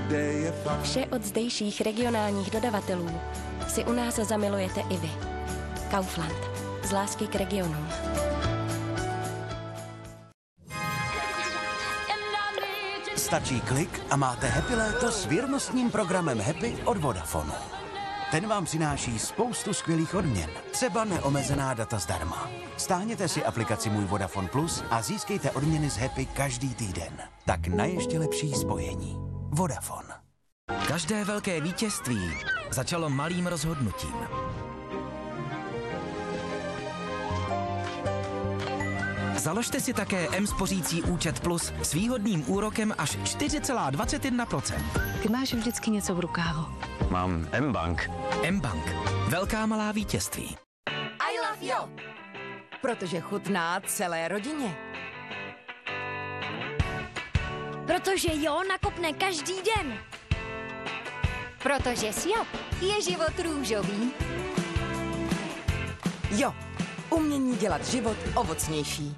kde je fakt. Vše od zdejších regionálních dodavatelů si u nás zamilujete i vy. Kaufland. Z lásky k regionům. Stačí klik a máte happy léto s věrnostním programem Happy od Vodafonu. Ten vám přináší spoustu skvělých odměn, třeba neomezená data zdarma. Stáhněte si aplikaci Můj Vodafone Plus a získejte odměny z Happy každý týden. Tak na ještě lepší spojení. Vodafone. Každé velké vítězství začalo malým rozhodnutím. Založte si také M-spořící účet Plus s výhodným úrokem až 4,21%. Ty máš vždycky něco v rukávu. Mám M-Bank. M-Bank. Velká malá vítězství. I love you. Protože chutná celé rodině. Protože jo nakopne každý den. Protože Siop je život růžový. Jo, umění dělat život ovocnější.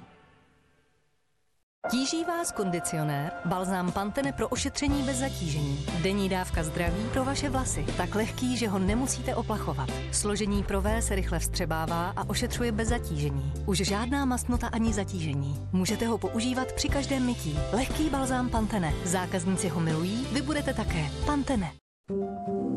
Tíží vás kondicionér, balzám Pantene pro ošetření bez zatížení. Denní dávka zdraví pro vaše vlasy. Tak lehký, že ho nemusíte oplachovat. Složení Prové se rychle vstřebává a ošetřuje bez zatížení. Už žádná mastnota ani zatížení. Můžete ho používat při každém mytí. Lehký balzám Pantene. Zákazníci ho milují, vy budete také. Pantene.